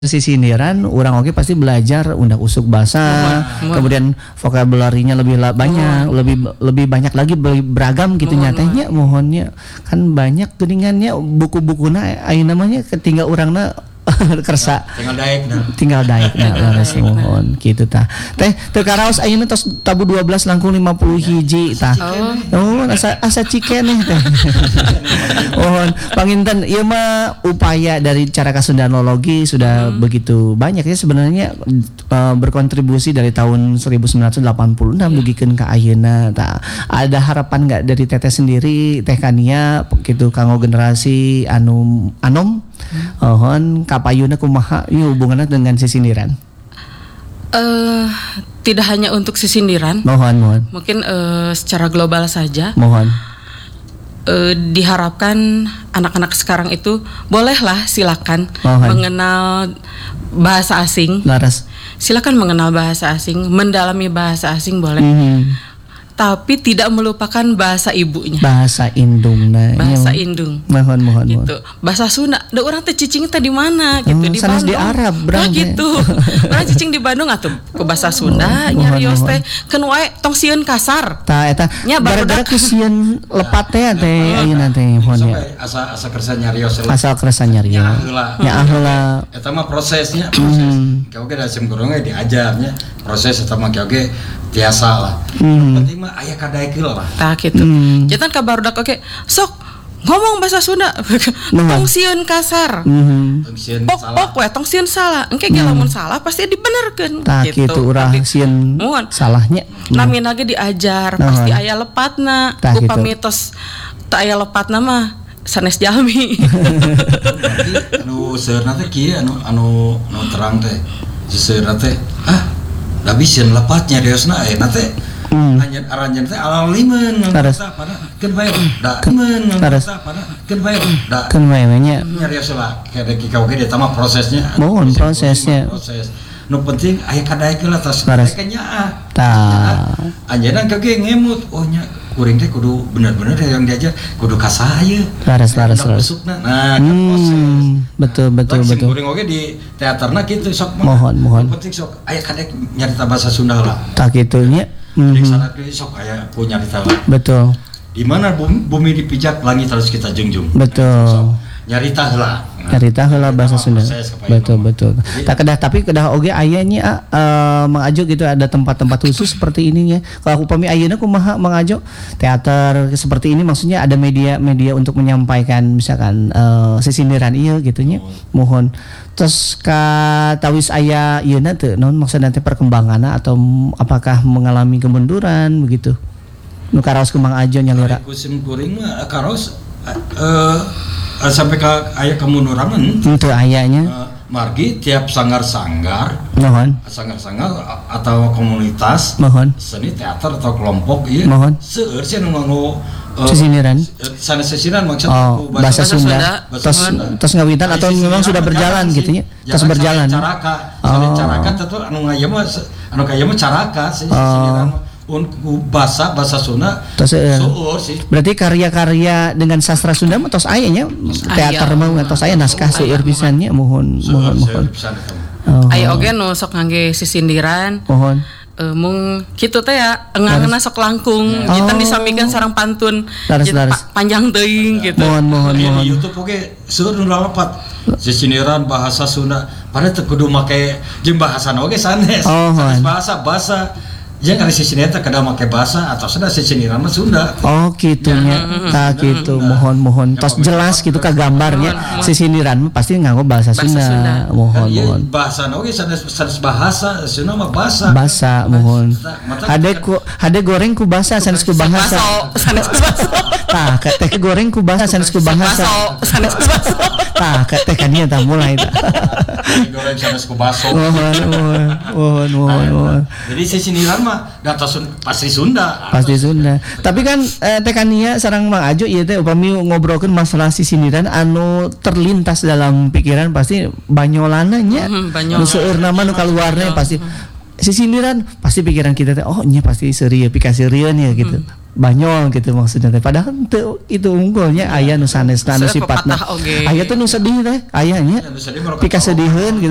Sisindiran orang oke pasti belajar undak usuk bahasa, kemudian vokabularinya banyak, lebih banyak lagi beragam gitu nyatanya mohonnya kan banyak geningannya buku-bukuna aya namanya ketinggal orangna kersa tinggal daek laras mohon gitu tah teh teu karaos ayeuna tos tabu 12 langkung 50 hiji tah oh asa cikeneh teh mohon panginten ieu mah upaya dari cara kasundanologi sudah begitu banyak ya sebenarnya berkontribusi dari tahun 1986 dugikeun ka ayeuna tah ada harapan enggak dari teteh sendiri teh Kania gitu kanggo generasi anom ohon kapayuna kumaha ieu hubunganna dengan sisindiran? Tidak hanya untuk sisindiran. Mohon. Mungkin secara global saja. Mohon. Diharapkan anak-anak sekarang itu bolehlah silakan mengenal bahasa asing. Laras. Silakan mengenal bahasa asing, mendalami bahasa asing boleh. Tapi tidak melupakan bahasa ibunya. Bahasa indungna. Bahasa indung. Mohon. Gitu. Bahasa Sunda. Da orang teh cicing teh di mana gitu di Bandung. Di Arab berang gitu. Orang cicing di Bandung atuh ke bahasa Sunda nyarios teh keun wae tong sieun kasar. Tah eta gara-gara ku sieun lepat teh ayeuna teh mohon ya. Asa kersa nyarios. Asal kersa nyarios. Nya heula. Eta mah prosesnya. Kau ge da sim gurung diajarnya proses eta mah ge biasa lah. Penting mah aya kadaekeul lah. Tah kitu. Jantan ka barudak oke sok ngomong bahasa Sunda. Tong sieun kasar. Tong sieun salah. We tong sieun salah. Engke ge lamun salah pasti dibenerkeun tah kitu urang sieun salahnya. Namina ge diajar pasti aya lepatna. Upami tos teu aya lepatna mah sanes jalmi. Anu seueurna teh kieu anu terang teh. Seueurna teh da bisa lepatnya deosna na teh aranjeun teh alalimeun ngangsa pada keun bae da keun ngangsa pada keun bae da keun bae nya nyarios lah kada kikau ge eta mah prosesnya mohon prosesnya nu penting aya kadaekeun lah tos nya tah anjeunna kage ngemut oh nya kuring teh kudu bener-bener yang diajar kudu kasahaya laras nah proses betul kuring oge di teaterna kitu sok mohon penting sok aya kadek nyarita bahasa Sunda lah tak kitu nya sana sok aya ku nyarita lah betul di mana bumi dipijak langit harus kita junjung betul nyarita heula bahasa Sunda betul tapi kedah oge aya nya Mang Ajo gitu ada tempat-tempat khusus seperti ini ya kalau upami ayeuna kumaha Mang Ajo teater seperti ini maksudnya ada media untuk menyampaikan misalkan sisindiran ieu gitu nya mohon terus ka tawis aya ieuna teu naon maksudna teh perkembanganna atau apakah mengalami kemunduran begitu nu karaos ku Mang Ajo nyalura kusim kuring mah karaos sampai ke aya kemunduran itu ayahnya margi tiap sanggar-sanggar atau komunitas seni teater atau kelompok ieu seueur sia nu nganggo sisindiran sanes maksudna bahasa Sunda tos ngawitan atau memang sudah berjalan gitu nya tos berjalan caraka tuh anu ngaya mah caraka sisindiran bahasa Sunda seueur sih. Berarti karya-karya dengan sastra Sunda mah tos aya nya teater mah tos aya naskah seueur pisannya mohon. Aya oge nu sok ngangge sisindiran. Mohon. Mung kitu teh ya engang-engna sok langkung jitan disampikeun sareng pantun panjang teuing gitu. Mohon. Di YouTube oge seueur nu lalepat sisindiran bahasa Sunda padahal teu kudu make jeung bahasana oge sanes. Bahasa jangan ada sisindiran kada make bahasa atau sudah sisindiran mah Sunda. Oh gitunya. Tah gitu mohon. Tos jelas gitu ka gambarnya sisindiran mah pasti nganggo bahasa Sunda. Mohon. Bahasa oge sanes bahasa Sunda mah bahasa. Bahasa mohon. Hade goreng ku bahasa sanes ku bahasa. Tah teh goreng ku bahasa sanes ku bahasa. Tah teh kan ieu tah mulai tah. Goreng sanes ku bahasa. Mohon. Jadi sisindiran mah data pasti Sunda. Tapi kan teh Kania sareng Mang Ajo ieu teh upami ngobrolkeun masalah sisindiran anu terlintas dalam pikiran pasti banyolana nya. Nu seueurna mah nu kaluarna pasti sisindiran pasti pikiran kita teh oh nya pasti seurieu pikaseureun ya gitu. Banyol gitu maksudnya teh padahal itu unggulnya aya nu sanesna nu sifatna aya tuh nu sedih teh ayahnya pika sedihun gitu.